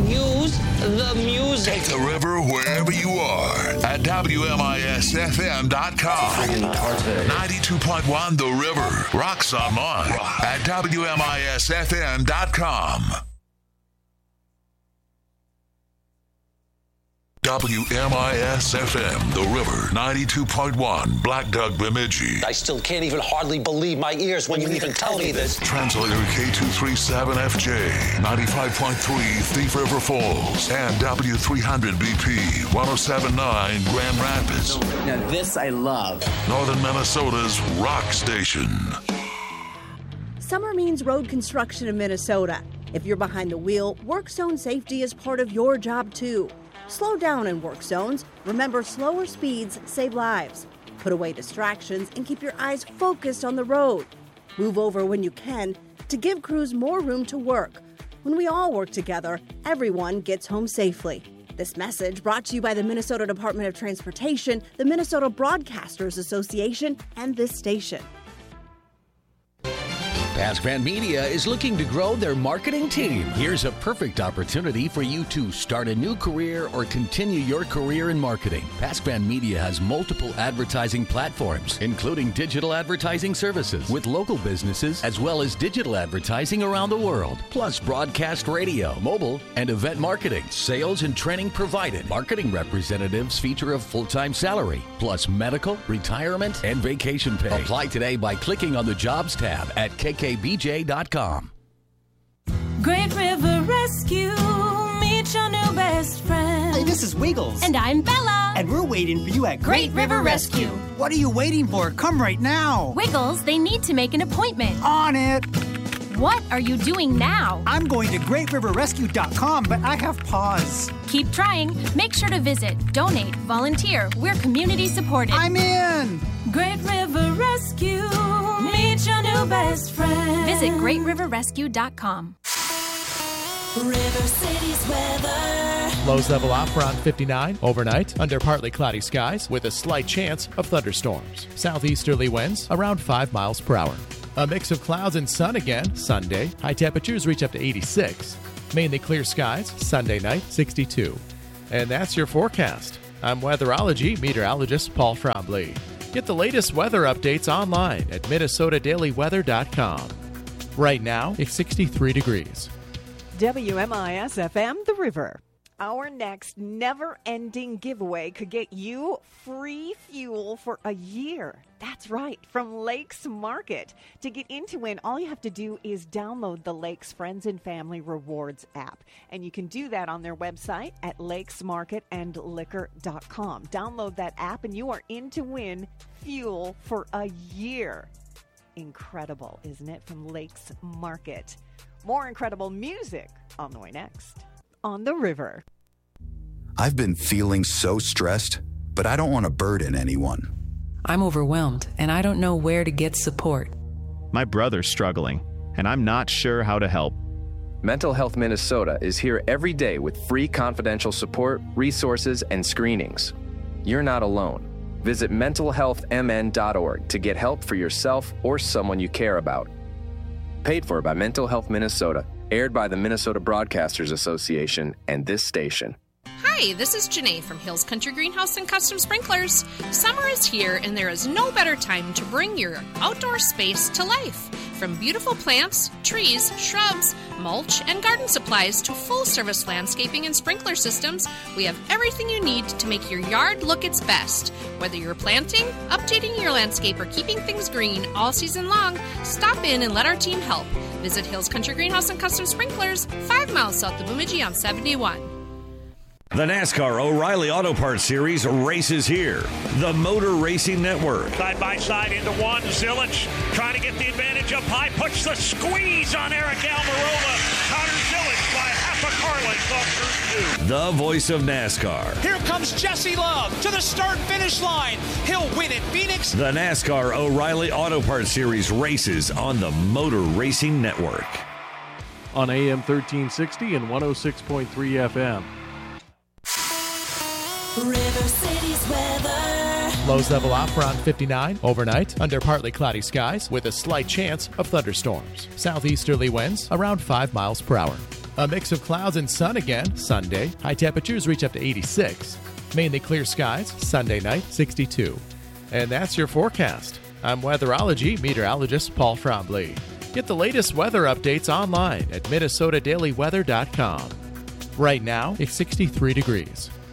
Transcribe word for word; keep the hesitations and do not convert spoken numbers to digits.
use the music. Take the river wherever you are at W M I S F M dot com. ninety-two point one The River. Rocks online at W M I S F M dot com. W M I S F M, The River, ninety-two point one, Black Duck, Bemidji. I still can't even hardly believe my ears when you even tell me this. Translator K two thirty-seven F J, ninety-five point three, Thief River Falls, and W three hundred B P, one oh seven point nine, Grand Rapids. Now this I love. Northern Minnesota's rock station. Summer means road construction in Minnesota. If you're behind the wheel, work zone safety is part of your job too. Slow down in work zones. Remember, slower speeds save lives. Put away distractions and keep your eyes focused on the road. Move over when you can to give crews more room to work. When we all work together, everyone gets home safely. This message brought to you by the Minnesota Department of Transportation, the Minnesota Broadcasters Association, and this station. PaskVan Media is looking to grow their marketing team. Here's a perfect opportunity for you to start a new career or continue your career in marketing. PaskVan Media has multiple advertising platforms, including digital advertising services with local businesses, as well as digital advertising around the world, plus broadcast radio, mobile, and event marketing. Sales and training provided. Marketing representatives feature a full-time salary, plus medical, retirement, and vacation pay. Apply today by clicking on the Jobs tab at K K B J dot com. Great River Rescue, meet your new best friend. Hey, this is Wiggles. And I'm Bella. And we're waiting for you at Great River Rescue. What are you waiting for? Come right now. Wiggles, they need to make an appointment. On it. What are you doing now? I'm going to great river rescue dot com, but I have pause. Keep trying. Make sure to visit, donate, volunteer. We're community supported. I'm in. Great River Rescue, meet your new best friend. Visit great river rescue dot com. River City's weather. Lows level off around fifty-nine overnight under partly cloudy skies with a slight chance of thunderstorms. Southeasterly winds around five miles per hour. A mix of clouds and sun again Sunday. High temperatures reach up to eighty-six. Mainly clear skies Sunday night, sixty-two. And that's your forecast. I'm weatherology meteorologist Paul Trombley. Get the latest weather updates online at minnesota daily weather dot com. Right now, it's sixty-three degrees. W M I S F M, The River. Our next never-ending giveaway could get you free fuel for a year. That's right, from Lakes Market. To get in to win, all you have to do is download the Lakes Friends and Family Rewards app. And you can do that on their website at lakes market and liquor dot com. Download that app and you are in to win fuel for a year. Incredible, isn't it? From Lakes Market. More incredible music on the way next. On The River. I've been feeling so stressed, but I don't want to burden anyone. I'm overwhelmed, and I don't know where to get support. My brother's struggling, and I'm not sure how to help. Mental Health Minnesota is here every day with free confidential support, resources, and screenings. You're not alone. Visit mental health m n dot org to get help for yourself or someone you care about. Paid for by Mental Health Minnesota. Aired by the Minnesota Broadcasters Association and this station. Hi, this is Janae from Hills Country Greenhouse and Custom Sprinklers. Summer is here and there is no better time to bring your outdoor space to life. From beautiful plants, trees, shrubs, mulch, and garden supplies to full-service landscaping and sprinkler systems, we have everything you need to make your yard look its best. Whether you're planting, updating your landscape, or keeping things green all season long, stop in and let our team help. Visit Hills Country Greenhouse and Custom Sprinklers, five miles south of Bemidji on seventy-one. The NASCAR O'Reilly Auto Parts Series races here. The Motor Racing Network. Side by side into one. Zilich trying to get the advantage up high. Puts the squeeze on Eric Almirola. Connor Zilich by half a car length off turn two. The voice of NASCAR. Here comes Jesse Love to the start-finish line. He'll win at Phoenix. The NASCAR O'Reilly Auto Parts Series races on the Motor Racing Network. On A M thirteen sixty and one oh six point three F M. River City's weather. Lows level off around fifty-nine overnight under partly cloudy skies with a slight chance of thunderstorms. Southeasterly winds around five miles per hour. A mix of clouds and sun again Sunday. High temperatures reach up to eighty-six. Mainly clear skies Sunday night, sixty-two. And that's your forecast. I'm weatherology meteorologist Paul Frombley. Get the latest weather updates online at minnesota daily weather dot com. Right now, it's sixty-three degrees.